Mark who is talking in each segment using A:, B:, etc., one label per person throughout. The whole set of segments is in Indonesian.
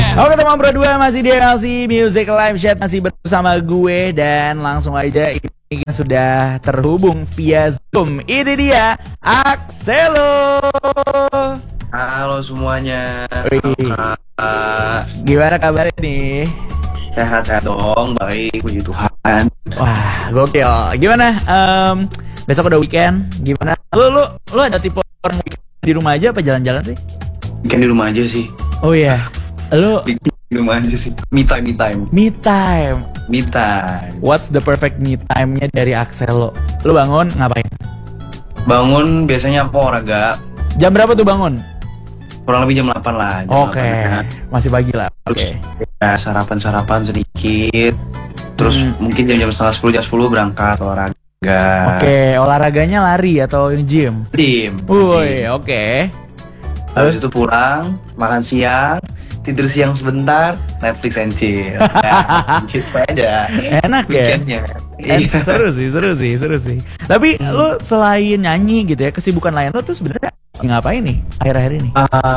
A: Oke teman berdua, masih di MLC Music Live Chat, masih bersama gue. Dan langsung aja ini sudah terhubung via Zoom. Ini dia Axelo.
B: Halo semuanya.
A: Gimana kabarnya nih?
B: Sehat-sehat dong, baik, puji Tuhan.
A: Wah, gokil. Gimana? Besok udah weekend. Gimana? Lu ada tipe orang weekend di rumah aja apa jalan-jalan sih?
B: Weekend di rumah aja sih.
A: Oh iya. Lu
B: Di rumah aja sih. Me time.
A: me time.
B: Me time.
A: What's the perfect me time-nya dari Axelo? Lu bangun ngapain?
B: Bangun biasanya aku olahraga.
A: Jam berapa tuh bangun?
B: Kurang lebih jam 8 lah.
A: Oke, masih pagi lah.
B: Terus
A: Oke.
B: ya, sarapan sedikit. Terus mungkin jam setengah 10, jam 10 berangkat olahraga.
A: Oke, olahraganya lari atau gym?
B: Tim.
A: Woi, oke.
B: Habis itu pulang, makan siang, tidur siang sebentar, Netflix and chill. Ya, gitu aja.
A: Enak ya?
B: Weekendnya. Iya.
A: Seru sih. Tapi lu selain nyanyi gitu ya, kesibukan lain lu tuh sebenarnya ngapain nih akhir-akhir ini?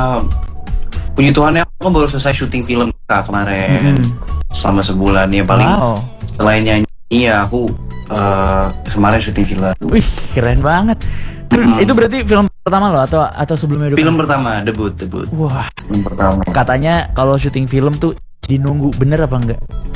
B: Puji Tuhan ya, aku baru selesai syuting film kemarin. Selama sebulan ya paling.
A: Wow.
B: Selain nyanyi ya aku kemarin syuting film.
A: Wih, keren banget. Itu berarti film pertama lo atau sebelumnya udah
B: Film
A: pernah?
B: pertama, debut.
A: Wah,
B: Film pertama.
A: katanya kalau syuting film tuh dinunggu, bener apa enggak?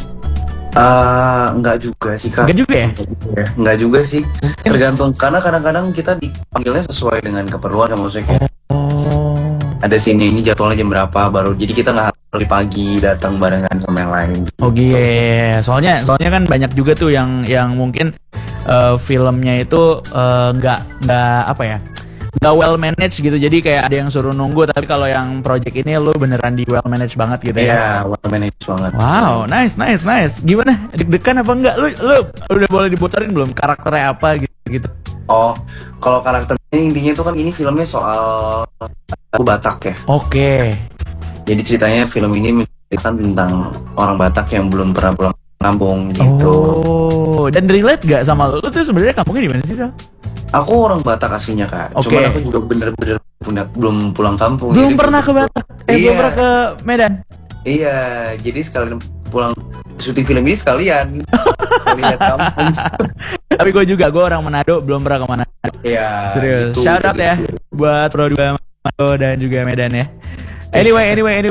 B: Enggak juga sih Kak.
A: Enggak juga ya?
B: Enggak juga sih. Tergantung, karena kadang-kadang kita dipanggilnya sesuai dengan keperluan kan, maksudnya kayak
A: Oh.
B: ada sini ini jadwalnya jam berapa baru, jadi kita nggak harus pagi datang barengan sama yang lain.
A: Oh iya, soalnya kan banyak juga tuh yang mungkin filmnya itu nggak apa ya, nggak well managed gitu. Jadi kayak ada yang suruh nunggu, tapi kalau yang project ini lu beneran di well managed banget gitu ya.
B: Iya, well managed banget.
A: Wow, nice. Gimana? Deg-degan apa enggak? Lu udah boleh dibocorin belum karakternya apa gitu?
B: Oh, kalau karakternya intinya itu kan ini filmnya soal aku Batak ya.
A: Oke.
B: Jadi ceritanya film ini menceritakan tentang orang Batak yang belum pernah pulang kampung gitu.
A: Oh, dan relate gak sama lu? Lu tuh sebenarnya kampungnya di mana sih, Sal?
B: Aku orang Batak aslinya Kak.
A: Oke.
B: Cuman aku juga bener-bener belum pulang kampung.
A: Belum
B: Jadi
A: pernah ke Batak?
B: Iya.
A: Belum pernah ke Medan?
B: Iya, jadi sekalian pulang syuting film ini sekalian lihat kampung.
A: Tapi gue orang Manado, belum pernah ke Manado.
B: Iya.
A: Serius,
B: gitu,
A: shout out ya
B: gitu.
A: buat Pro 2 Manado dan juga Medan ya. Anyway,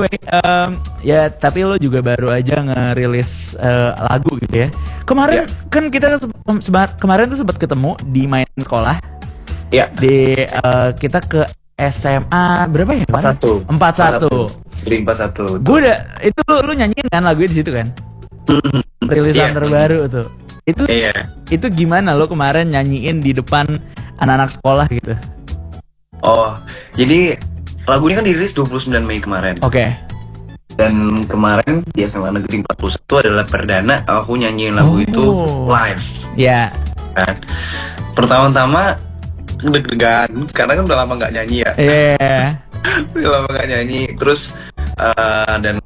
A: ya tapi lo juga baru aja ngerilis lagu gitu ya. Kemarin kan kita kemarin tuh sempat ketemu di main sekolah.
B: Iya.
A: Di kita ke SMA berapa ya?
B: 41.
A: 41.
B: Green 41.
A: Gue udah itu lu nyanyiin kan lagunya di situ kan? Rilisan
B: Iya.
A: terbaru tuh.
B: Iya.
A: Itu gimana lo kemarin nyanyiin di depan anak-anak sekolah gitu?
B: Oh, jadi lagu ini kan dirilis 29 Mei kemarin.
A: Oke.
B: Dan kemarin di SMA Negeri 41 adalah perdana aku nyanyiin lagu itu live.
A: Ya.
B: Kan. Pertama-tama deg-degan karena kan udah lama nggak nyanyi ya.
A: Iya.
B: Udah lama nggak nyanyi. Terus dan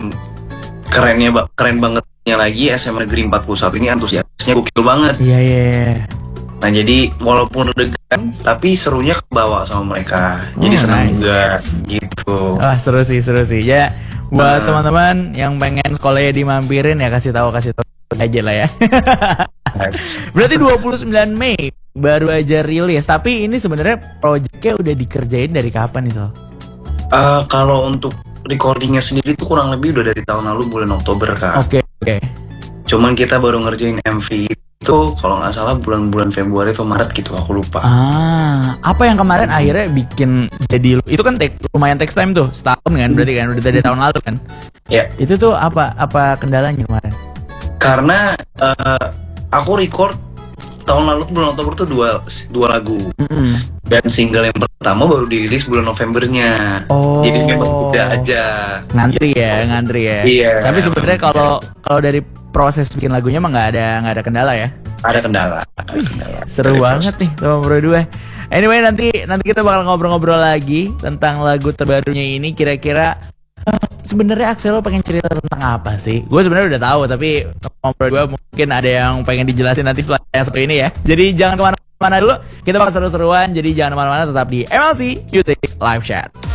B: keren bangetnya lagi SMA Negeri 41 ini antusiasnya gokil banget.
A: Iya.
B: Nah jadi walaupun deg-degan tapi serunya kebawa sama mereka. Jadi senang
A: nice.
B: juga gitu.
A: Wah, seru sih. Ya, buat teman-teman yang pengen sekolahnya dimampirin ya kasih tahu aja lah ya.
B: Nice.
A: Berarti 29 Mei baru aja rilis. Tapi ini sebenarnya projectnya udah dikerjain dari kapan nih, Sol?
B: Kalau untuk recordingnya sendiri tuh kurang lebih udah dari tahun lalu bulan Oktober Kak.
A: Oke.
B: Cuman kita baru ngerjain MV itu kalau nggak salah bulan-bulan Februari atau Maret gitu, aku lupa.
A: Apa yang kemarin akhirnya bikin jadi itu kan lumayan text time tuh, setahun kan berarti kan udah dari tahun lalu kan?
B: Ya.
A: Itu tuh apa kendalanya kemarin?
B: Karena aku record tahun lalu bulan Oktober tuh dua lagu. Dan single yang pertama baru dirilis bulan Novembernya.
A: Oh.
B: Jadi memang udah aja.
A: Ngantri ya.
B: Iya.
A: Tapi sebenarnya kalau dari proses bikin lagunya mah nggak ada kendala ya.
B: Ada kendala.
A: Seru
B: Dari
A: banget
B: proses.
A: nih sama Bro 2. Anyway, nanti kita bakal ngobrol-ngobrol lagi tentang lagu terbarunya ini. Kira-kira sebenarnya Axelo pengen cerita tentang apa sih? Gue sebenarnya udah tahu, tapi ngobrol gue mungkin ada yang pengen dijelasin nanti setelah yang satu ini ya. Jadi jangan kemana-mana dulu, kita bakal seru-seruan. Jadi jangan kemana-mana, tetap di MLC Music Live Chat.